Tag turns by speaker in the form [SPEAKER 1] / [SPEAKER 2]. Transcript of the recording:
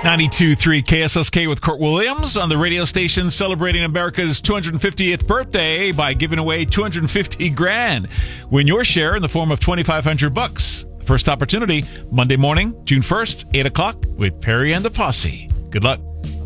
[SPEAKER 1] 92.3 KSSK with Kurt Williams on the radio station celebrating America's 250th birthday by giving away $250,000. Win your share in the form of $2,500. First opportunity, Monday morning, June 1st, 8 o'clock with Perry and the Posse. Good luck.